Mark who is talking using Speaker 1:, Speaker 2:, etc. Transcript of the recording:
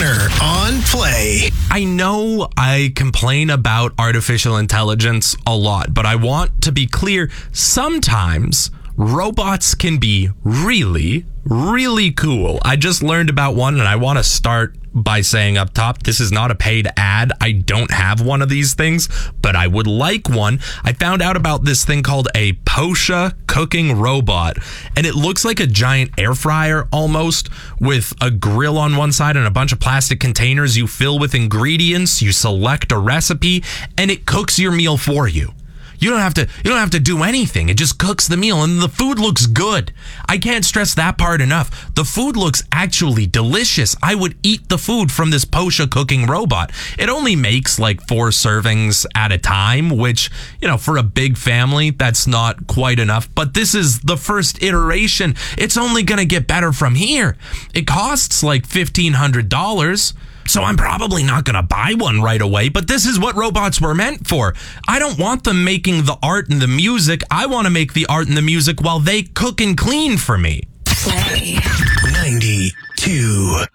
Speaker 1: Connor on Play.
Speaker 2: I know I complain about artificial intelligence a lot, but I want to be clear. Sometimes robots can be really, really cool. I just learned about one, and I want to start by saying up top, this is not a paid ad. I don't have one of these things, but I would like one. I found out about this thing called a Posha cooking robot, and it looks like a giant air fryer almost, with a grill on one side and a bunch of plastic containers you fill with ingredients. You select a recipe, and it cooks your meal for you. You don't have to do anything. It just cooks the meal, and the food looks good. I can't stress that part enough. The food looks actually delicious. I would eat the food from this Posha cooking robot. It only makes like 4 servings at a time, which, for a big family, that's not quite enough. But this is the first iteration. It's only going to get better from here. It costs like $1,500. So I'm probably not going to buy one right away, but this is what robots were meant for. I don't want them making the art and the music. I want to make the art and the music while they cook and clean for me.
Speaker 1: Play 92.